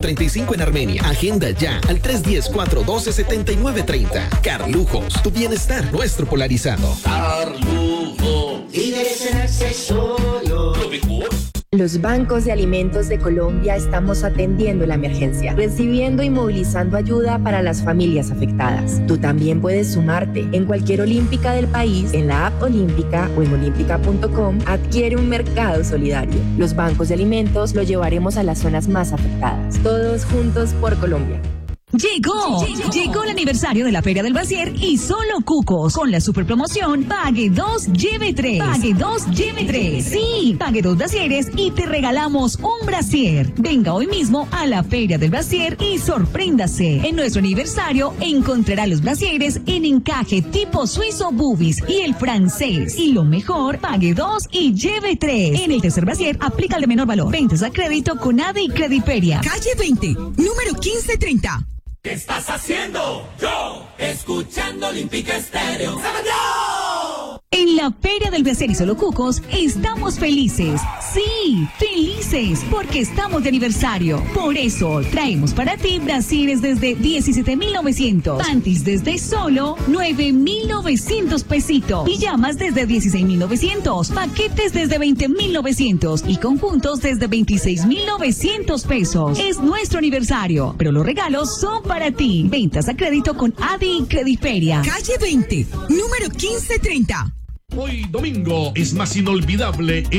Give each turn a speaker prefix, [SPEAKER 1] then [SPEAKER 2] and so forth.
[SPEAKER 1] 135 en Armenia. Agenda ya al 310-412-7930. Carlujos, tu bienestar, nuestro polarizado.
[SPEAKER 2] Carlujos. Líderes en accesorios. Lo mejor.
[SPEAKER 3] Los bancos de alimentos de Colombia estamos atendiendo la emergencia, recibiendo y movilizando ayuda para las familias afectadas. Tú también puedes sumarte. En cualquier olímpica del país, en la app Olímpica o en olímpica.com, adquiere un mercado solidario. Los bancos de alimentos lo llevaremos a las zonas más afectadas. Todos juntos por Colombia.
[SPEAKER 4] Llegó el aniversario de la Feria del Brasier y solo Cucos con la super promoción Pague 2, lleve 3. Pague 2, lleve 3. Sí, pague 2 brasieres y te regalamos un brasier. Venga hoy mismo a la Feria del Brasier y sorpréndase. En nuestro aniversario encontrará los brasieres en encaje tipo suizo boobies y el francés. Y lo mejor, pague 2 y lleve 3. En el tercer brasier aplica el de menor valor. Ventas a crédito con ADI y Crediperia.
[SPEAKER 5] Calle 20, número 1530.
[SPEAKER 2] ¿Qué estás haciendo? Yo, escuchando Olímpica Estéreo. ¡Sábado!
[SPEAKER 4] En la Feria del Brasier y solo Cucos estamos felices. Sí, felices, porque estamos de aniversario. Por eso traemos para ti brasieres desde 17,900, panties desde solo 9,900 pesitos, pijamas desde 16,900, paquetes desde 20,900 y conjuntos desde 26,900 pesos. Es nuestro aniversario, pero los regalos son para ti. Ventas a crédito con ADI y Crediperia.
[SPEAKER 5] Calle 20, número 1530.
[SPEAKER 6] Hoy domingo es más inolvidable